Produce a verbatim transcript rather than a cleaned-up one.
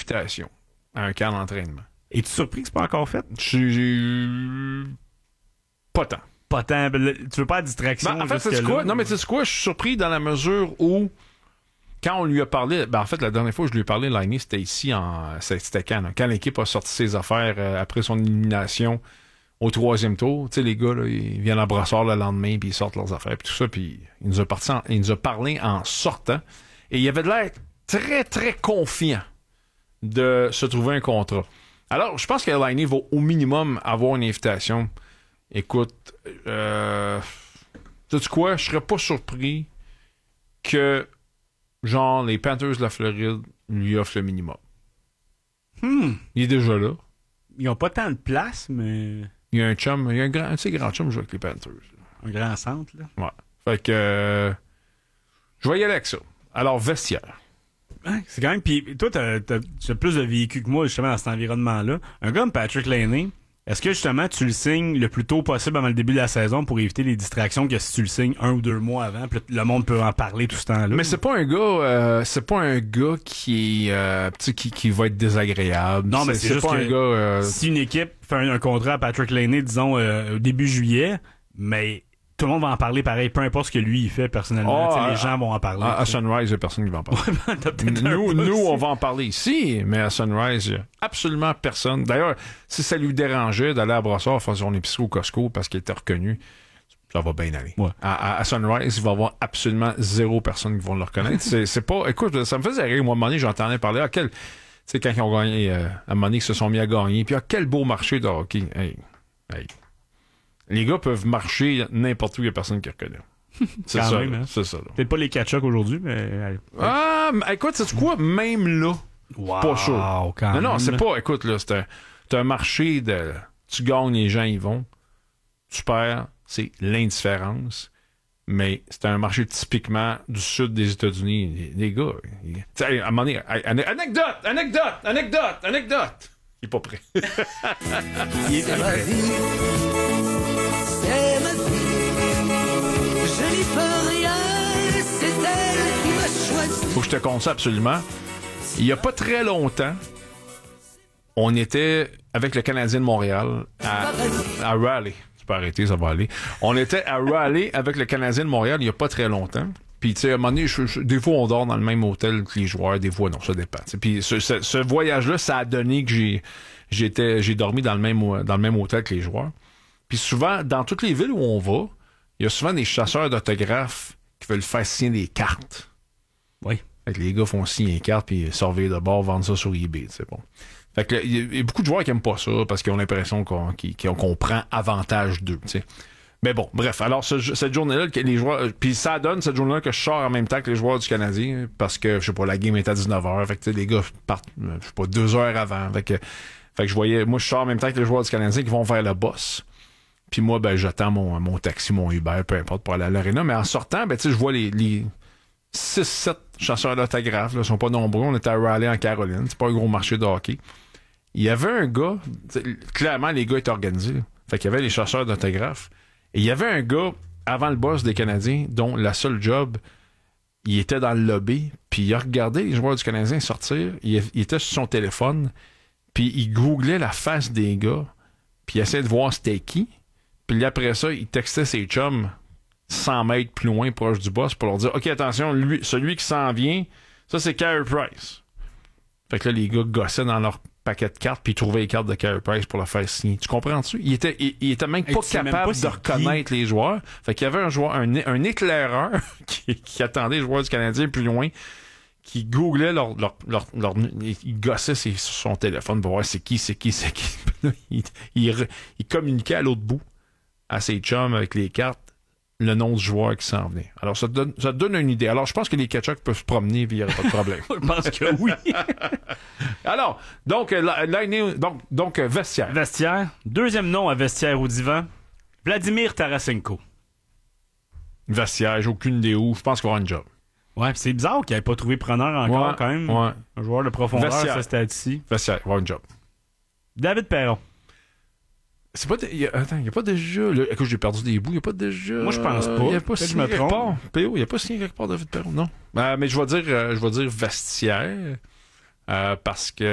invitation à un camp d'entraînement. Es-tu surpris que c'est pas encore fait? J'ai... Pas tant. Pas tant. Tu veux pas de distraction? Ben, en fait, c'est quoi? Non, mais tu sais quoi? Je suis surpris dans la mesure où, quand on lui a parlé, ben, en fait, la dernière fois que je lui ai parlé, l'année, c'était ici, en, c'était quand, là, quand l'équipe a sorti ses affaires euh, après son élimination au troisième tour. Tu sais, les gars, là, ils viennent à Brassard le lendemain, puis ils sortent leurs affaires, puis tout ça, puis il nous a parti en, il nous a parlé en sortant. Et il avait de l'air très, très confiant de se trouver un contrat. Alors, je pense que Laine va au minimum avoir une invitation. Écoute, euh, sais-tu quoi? Je serais pas surpris que, genre, les Panthers de la Floride lui offrent le minimum. Hmm. Il est déjà là. Ils ont pas tant de place, mais... Il y a un chum, il y a un grand, tu sais, grand chum qui joue avec les Panthers. Un grand centre, là. Ouais. Fait que, euh, je vais y aller avec ça. Alors, vestiaire. Ouais, c'est quand même... Puis toi, t'as, t'as, tu as plus de vécu que moi, justement, dans cet environnement-là. Un gars comme Patrick Laine, est-ce que, justement, tu le signes le plus tôt possible avant le début de la saison pour éviter les distractions que si tu le signes un ou deux mois avant, puis le monde peut en parler tout ce temps-là? Mais c'est pas un gars, euh, c'est pas un gars qui est, euh, tu sais, qui, qui va être désagréable. Non, mais c'est, c'est juste pas que un gars, euh... si une équipe fait un, un contrat à Patrick Laine, disons, euh, au début juillet, mais tout le monde va en parler pareil, peu importe ce que lui il fait personnellement. Oh, à, les gens vont en parler. À, à Sunrise, il n'y a personne qui va en parler. nous, nous on va en parler ici, mais à Sunrise, il n'y a absolument personne. D'ailleurs, si ça lui dérangeait d'aller à Brossard faire son épicerie au Costco parce qu'il était reconnu, ça va bien aller. Ouais. À, à, à Sunrise, il va y avoir absolument zéro personne qui vont le reconnaître. c'est, c'est pas... Écoute, ça me faisait rire. Moi, à un moment donné, j'entendais parler. Ah, quel... Tu sais, quand ils ont gagné, euh, à un moment donné, ils se sont mis à gagner. Puis, ah, quel beau marché de hockey. Hey, hey. Les gars peuvent marcher n'importe où, il n'y a personne qui reconnaît. C'est Quand ça, même, hein? c'est ça. Là. Peut-être pas les catch-up aujourd'hui, mais... Ah, mais écoute, sais-tu quoi? Même là, wow, pas chaud. Quand non, non, même. c'est pas... Écoute, là, c'est un, c'est un marché de... Tu gagnes, les gens y vont. Tu perds, c'est l'indifférence. Mais c'est un marché typiquement du sud des États-Unis. Les, les gars, tu sais, à un moment donné... Anecdote! Anecdote! Anecdote! Anecdote! Il est pas prêt. Il est pas prêt. C'est ma vie, je n'y peux rien, c'est elle qui m'a choisi. Faut que je te compte ça absolument. Il y a pas très longtemps, on était avec le Canadien de Montréal à, à Raleigh. Tu peux arrêter, ça va aller. On était à Raleigh avec le Canadien de Montréal il y a pas très longtemps. Puis, tu sais, à un moment donné, je, je, des fois, on dort dans le même hôtel que les joueurs, des fois, non, ça dépend. T'sais. Puis, ce, ce, ce voyage-là, ça a donné que j'ai, j'étais, j'ai dormi dans le même, dans le même hôtel que les joueurs. Puis souvent, dans toutes les villes où on va, il y a souvent des chasseurs d'autographes qui veulent faire signer des cartes. Oui. Fait que les gars font signer des cartes, puis surveiller de bord, vendre ça sur eBay, c'est bon. Fait que il y a beaucoup de joueurs qui aiment pas ça, parce qu'ils ont l'impression qu'on, qu'on, qu'on prend avantage d'eux, tu sais. Mais bon, bref, alors ce, cette journée-là, les joueurs, puis ça donne cette journée-là que je sors en même temps que les joueurs du Canadien, parce que, je sais pas, la game est à dix-neuf heures, fait que, tu sais, les gars partent, je sais pas, deux heures avant, fait que, fait que je voyais, moi, je sors en même temps que les joueurs du Canadien qui vont vers le boss. Puis moi, ben, j'attends mon, mon taxi, mon Uber, peu importe, pour aller à l'aréna. Mais en sortant, ben, tu sais, je vois les, les six sept chasseurs d'autographes, là, ils sont pas nombreux. On était à Raleigh, en Caroline. C'est pas un gros marché de hockey. Il y avait un gars, clairement, les gars étaient organisés. Fait qu'il y avait les chasseurs d'autographes. Et il y avait un gars, avant le boss des Canadiens, dont la seule job, il était dans le lobby, puis il a regardé les joueurs du Canadien sortir. Il, il était sur son téléphone, puis il googlait la face des gars, puis il essayait de voir c'était qui. Puis après ça, il textait ses chums cent mètres plus loin, proche du boss, pour leur dire « OK, attention, lui, celui qui s'en vient, ça, c'est Carey Price. » Fait que là, les gars gossaient dans leur paquet de cartes, puis ils trouvaient les cartes de Carey Price pour le faire signer. Tu comprends-tu? Il était, il, il était même pas hey, capable même pas de reconnaître qui? Les joueurs. Fait qu'il y avait un joueur, un, un éclaireur qui, qui attendait les joueurs du Canadien plus loin, qui googlait leur, leur, leur, leur, il gossait ses, sur son téléphone pour voir c'est qui, c'est qui, c'est qui. il, il, il communiquait à l'autre bout à ses chums avec les cartes le nom du joueur qui s'en venait. Alors, ça te donne, ça te donne une idée. Alors, je pense que les catchers peuvent se promener et il n'y aura pas de problème. Je pense que oui. Alors, donc, là, là, donc, donc, vestiaire. Vestiaire. Deuxième nom à vestiaire au divan. Vladimir Tarasenko. Vestiaire, j'ai aucune idée où. Je pense qu'il va avoir une job. Ouais, pis c'est bizarre qu'il n'ait pas trouvé preneur encore, ouais, quand même. Ouais. Un joueur de profondeur, vestiaire. ça c'était ici. Vestiaire, il va avoir une job. David Perron. C'est pas. De, y a, attends, il n'y a pas déjà. Là, écoute, j'ai perdu des bouts. Il n'y a pas déjà. Moi, je pense pas. Il n'y a pas signé quelque part. P O, il n'y a pas signé quelque part David Perron, non. Euh, mais je vais dire, euh, je vais dire vestiaire. Euh, parce que